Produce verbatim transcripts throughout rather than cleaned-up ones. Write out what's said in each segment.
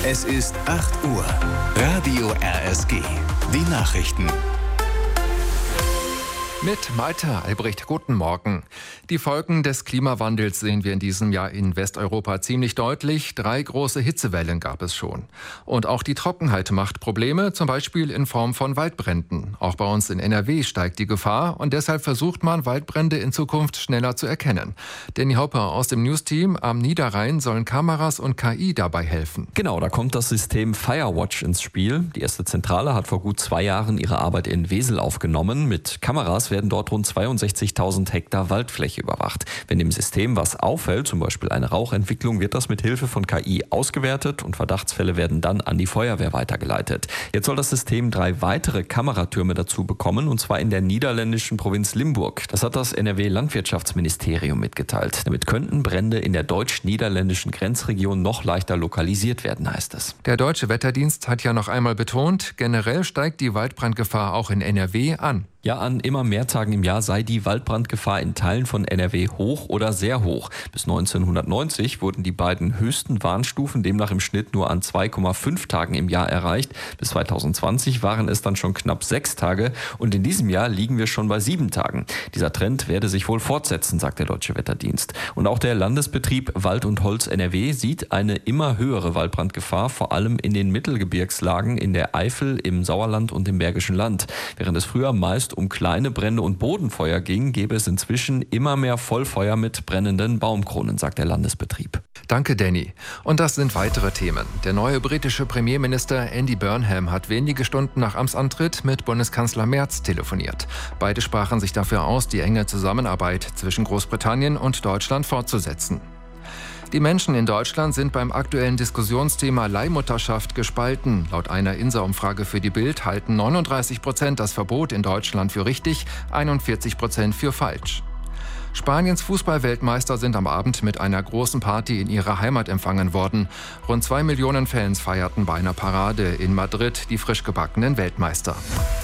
Es ist acht Uhr. Radio R S G. Die Nachrichten. Mit Malte Albrecht, guten Morgen. Die Folgen des Klimawandels sehen wir in diesem Jahr in Westeuropa ziemlich deutlich. Drei große Hitzewellen gab es schon. Und auch die Trockenheit macht Probleme, zum Beispiel in Form von Waldbränden. Auch bei uns in N R W steigt die Gefahr und deshalb versucht man, Waldbrände in Zukunft schneller zu erkennen. Danny Hopper aus dem News-Team am Niederrhein sollen Kameras und K I dabei helfen. Genau, da kommt das System Firewatch ins Spiel. Die erste Zentrale hat vor gut zwei Jahren ihre Arbeit in Wesel aufgenommen. Mit Kameras werden dort rund zweiundsechzigtausend Hektar Waldfläche überwacht. Wenn dem System was auffällt, zum Beispiel eine Rauchentwicklung, wird das mit Hilfe von K I ausgewertet und Verdachtsfälle werden dann an die Feuerwehr weitergeleitet. Jetzt soll das System drei weitere Kameratürme dazu bekommen, und zwar in der niederländischen Provinz Limburg. Das hat das N R W-Landwirtschaftsministerium mitgeteilt. Damit könnten Brände in der deutsch-niederländischen Grenzregion noch leichter lokalisiert werden, heißt es. Der Deutsche Wetterdienst hat ja noch einmal betont, generell steigt die Waldbrandgefahr auch in N R W an. Ja, an immer mehr Tagen im Jahr sei die Waldbrandgefahr in Teilen von N R W hoch oder sehr hoch. Bis neunzehnhundertneunzig wurden die beiden höchsten Warnstufen demnach im Schnitt nur an zwei Komma fünf Tagen im Jahr erreicht. Bis zweitausendzwanzig waren es dann schon knapp sechs Tage und in diesem Jahr liegen wir schon bei sieben Tagen. Dieser Trend werde sich wohl fortsetzen, sagt der Deutsche Wetterdienst. Und auch der Landesbetrieb Wald und Holz N R W sieht eine immer höhere Waldbrandgefahr, vor allem in den Mittelgebirgslagen in der Eifel, im Sauerland und im Bergischen Land. Während es früher meist um kleine Brände und Bodenfeuer ging, gäbe es inzwischen immer mehr Vollfeuer mit brennenden Baumkronen, sagt der Landesbetrieb. Danke, Danny. Und das sind weitere Themen. Der neue britische Premierminister Andy Burnham hat wenige Stunden nach Amtsantritt mit Bundeskanzler Merz telefoniert. Beide sprachen sich dafür aus, die enge Zusammenarbeit zwischen Großbritannien und Deutschland fortzusetzen. Die Menschen in Deutschland sind beim aktuellen Diskussionsthema Leihmutterschaft gespalten. Laut einer I N S A-Umfrage für die Bild halten neununddreißig Prozent das Verbot in Deutschland für richtig, einundvierzig Prozent für falsch. Spaniens Fußballweltmeister sind am Abend mit einer großen Party in ihrer Heimat empfangen worden. Rund zwei Millionen Fans feierten bei einer Parade in Madrid die frisch gebackenen Weltmeister.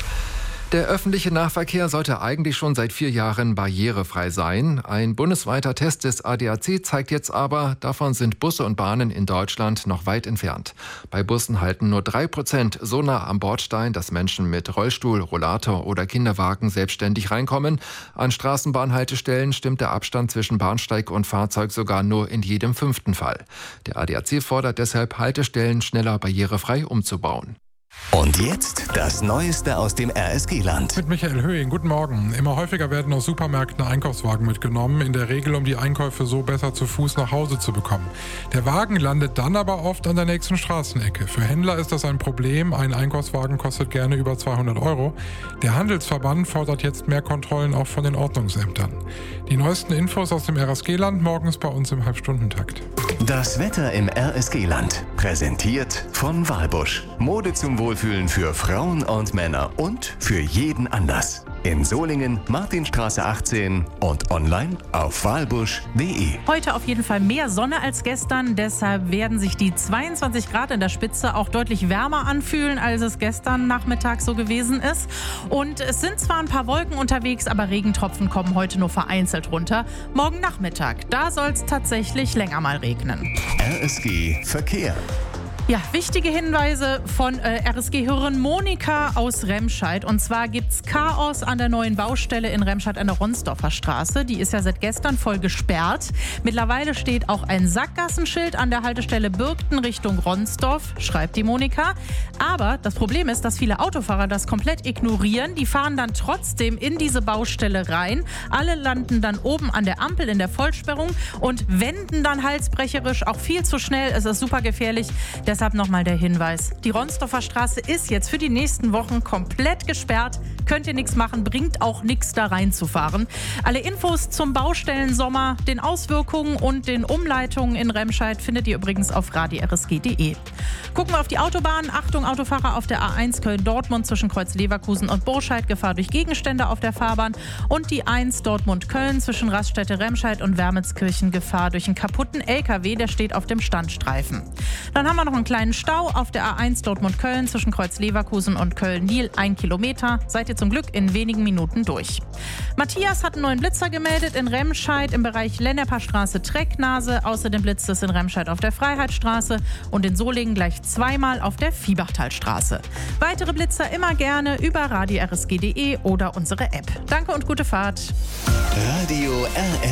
Der öffentliche Nahverkehr sollte eigentlich schon seit vier Jahren barrierefrei sein. Ein bundesweiter Test des A D A C zeigt jetzt aber, davon sind Busse und Bahnen in Deutschland noch weit entfernt. Bei Bussen halten nur drei Prozent so nah am Bordstein, dass Menschen mit Rollstuhl, Rollator oder Kinderwagen selbstständig reinkommen. An Straßenbahnhaltestellen stimmt der Abstand zwischen Bahnsteig und Fahrzeug sogar nur in jedem fünften Fall. Der A D A C fordert deshalb, Haltestellen schneller barrierefrei umzubauen. Und jetzt das Neueste aus dem R S G-Land. Mit Michael Höhing, guten Morgen. Immer häufiger werden aus Supermärkten Einkaufswagen mitgenommen, in der Regel um die Einkäufe so besser zu Fuß nach Hause zu bekommen. Der Wagen landet dann aber oft an der nächsten Straßenecke. Für Händler ist das ein Problem, ein Einkaufswagen kostet gerne über zweihundert Euro. Der Handelsverband fordert jetzt mehr Kontrollen auch von den Ordnungsämtern. Die neuesten Infos aus dem R S G-Land morgens bei uns im Halbstundentakt. Das Wetter im R S G-Land, präsentiert von Walbusch. Mode zum Wohlfühlen für Frauen und Männer und für jeden Anlass. In Solingen, Martinstraße achtzehn und online auf walbusch punkt de. Heute auf jeden Fall mehr Sonne als gestern, deshalb werden sich die zweiundzwanzig Grad in der Spitze auch deutlich wärmer anfühlen, als es gestern Nachmittag so gewesen ist. Und es sind zwar ein paar Wolken unterwegs, aber Regentropfen kommen heute nur vereinzelt runter. Morgen Nachmittag, da soll es tatsächlich länger mal regnen. R S G Verkehr. Ja, wichtige Hinweise von äh, R S G-Hörerin Monika aus Remscheid. Und zwar gibt's Chaos an der neuen Baustelle in Remscheid an der Ronsdorfer Straße. Die ist ja seit gestern voll gesperrt. Mittlerweile steht auch ein Sackgassenschild an der Haltestelle Birkten Richtung Ronsdorf, schreibt die Monika. Aber das Problem ist, dass viele Autofahrer das komplett ignorieren. Die fahren dann trotzdem in diese Baustelle rein. Alle landen dann oben an der Ampel in der Vollsperrung und wenden dann halsbrecherisch auch viel zu schnell. Es ist super gefährlich. Deshalb nochmal der Hinweis. Die Ronsdorfer Straße ist jetzt für die nächsten Wochen komplett gesperrt. Könnt ihr nichts machen, bringt auch nichts da reinzufahren. Alle Infos zum Baustellensommer, den Auswirkungen und den Umleitungen in Remscheid findet ihr übrigens auf radio r s g punkt de. Gucken wir auf die Autobahn. Achtung, Autofahrer auf der A eins Köln-Dortmund zwischen Kreuz Leverkusen und Burscheid. Gefahr durch Gegenstände auf der Fahrbahn. Und die eins Dortmund-Köln zwischen Raststätte-Remscheid und Wermelskirchen. Gefahr durch einen kaputten L K W, der steht auf dem Standstreifen. Dann haben wir noch einen kleinen Stau auf der A eins Dortmund-Köln zwischen Kreuz Leverkusen und Köln-Niel. Ein Kilometer. Seid ihr zum Glück in wenigen Minuten durch. Matthias hat einen neuen Blitzer gemeldet in Remscheid im Bereich Lenneperstraße Trecknase. Außerdem blitzt es in Remscheid auf der Freiheitsstraße und in Solingen gleich zweimal auf der Viehbachtalstraße. Weitere Blitzer immer gerne über radio r s g punkt d e oder unsere App. Danke und gute Fahrt. Radio R S